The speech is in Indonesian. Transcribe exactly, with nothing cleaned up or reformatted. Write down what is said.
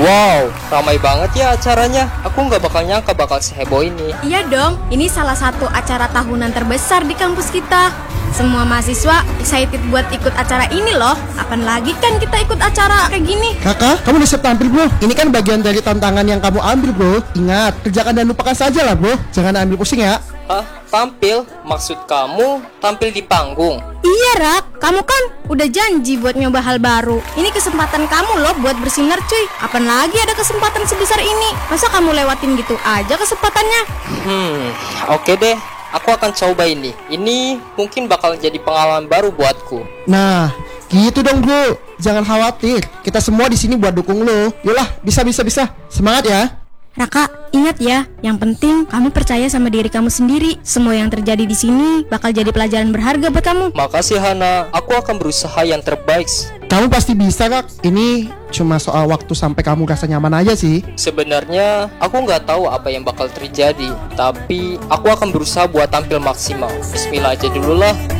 Wow, ramai banget ya acaranya. Aku nggak bakal nyangka bakal seheboh ini. Iya dong, ini salah satu acara tahunan terbesar di kampus kita. Semua mahasiswa excited buat ikut acara ini loh. Kapan lagi kan kita ikut acara kayak gini? Kakak, kamu udah siap tampil bro? Ini kan bagian dari tantangan yang kamu ambil bro. Ingat, kerjakan dan lupakan saja lah bro. Jangan ambil pusing ya. Hah? Tampil? Maksud kamu tampil di panggung? Iya Rak, kamu kan udah janji buat nyoba hal baru. Ini kesempatan kamu loh buat bersinar cuy. Kapan lagi ada kesempatan sebesar ini? Masa kamu lewatin gitu aja kesempatannya? Hmm, oke deh. Aku akan coba ini. Ini mungkin bakal jadi pengalaman baru buatku. Nah, gitu dong bro. Jangan khawatir. Kita semua di sini buat dukung lo. Yolah, bisa bisa bisa. Semangat ya. Raka, ingat ya, yang penting kamu percaya sama diri kamu sendiri. Semua yang terjadi di sini bakal jadi pelajaran berharga buat kamu. Makasih Hana, aku akan berusaha yang terbaik. Kamu pasti bisa kak. Ini cuma soal waktu sampai kamu rasa nyaman aja sih. Sebenarnya aku nggak tahu apa yang bakal terjadi, tapi aku akan berusaha buat tampil maksimal. Bismillah aja dulu lah.